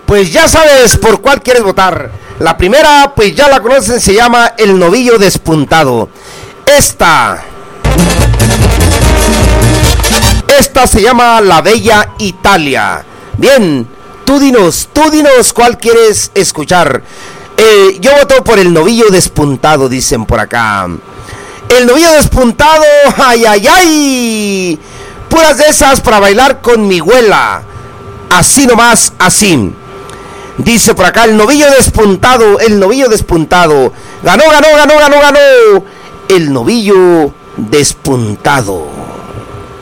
Pues ya sabes por cuál quieres votar. La primera, pues ya la conocen, se llama El Novillo Despuntado. Esta se llama La Bella Italia. Bien, tú dinos cuál quieres escuchar. Yo voto por El Novillo Despuntado, dicen por acá. El Novillo Despuntado, ay, ay, ay. Puras de esas para bailar con mi abuela. Así nomás, así. Dice por acá, el Novillo Despuntado. Ganó. El Novillo Despuntado.